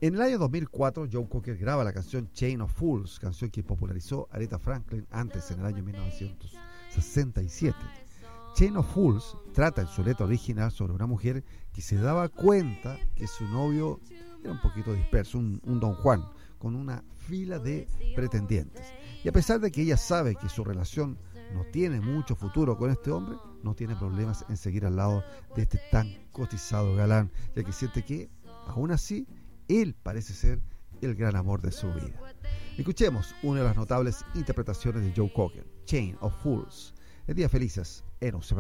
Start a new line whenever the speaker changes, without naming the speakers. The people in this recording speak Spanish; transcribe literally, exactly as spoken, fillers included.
En el año dos mil cuatro, Joe Cocker graba la canción Chain of Fools, canción que popularizó Aretha Franklin antes, en el año mil novecientos sesenta y siete. Chain of Fools trata en su letra original sobre una mujer que se daba cuenta que su novio era un poquito disperso, un, un Don Juan, con una fila de pretendientes. Y a pesar de que ella sabe que su relación no tiene mucho futuro con este hombre, no tiene problemas en seguir al lado de este tan cotizado galán, ya que siente que, aún así, él parece ser el gran amor de su vida. Escuchemos una de las notables interpretaciones de Joe Cocker, Chain of Fools. El día felices en U C B